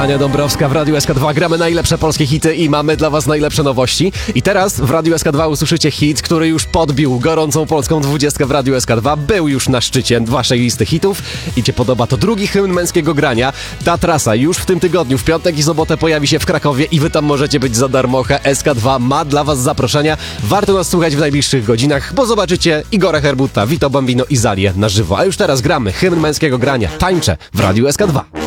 Ania Dąbrowska w Radiu SK2. Gramy najlepsze polskie hity i mamy dla was najlepsze nowości. I teraz w Radiu SK2 usłyszycie hit, który już podbił gorącą polską 20 w Radiu SK2. Był już na szczycie waszej listy hitów i cię podoba, to drugi hymn męskiego grania. Ta trasa już w tym tygodniu, w piątek i sobotę pojawi się w Krakowie i wy tam możecie być za darmocha. SK2 ma dla was zaproszenia. Warto nas słuchać w najbliższych godzinach, bo zobaczycie Igora Herbuta, Vito Bambino i Zalię na żywo. A już teraz gramy hymn męskiego grania. Tańczę w Radiu SK2.